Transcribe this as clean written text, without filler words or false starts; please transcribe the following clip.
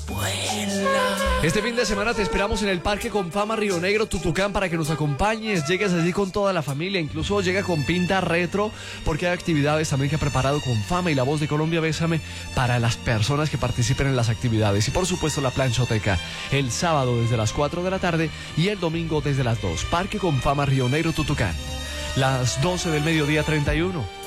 Este fin de semana te esperamos en el Parque Confama Río Negro, Tutucán, para que nos acompañes. Llegues allí con toda la familia, incluso llega con pinta retro, porque hay actividades también que ha preparado Confama y La Voz de Colombia Bésame para las personas que participen en las actividades. Y por supuesto la planchoteca, el sábado desde las 4 de la tarde y el domingo desde las 2. Parque Confama Río Negro, Tutucán. Las 12 del mediodía 31.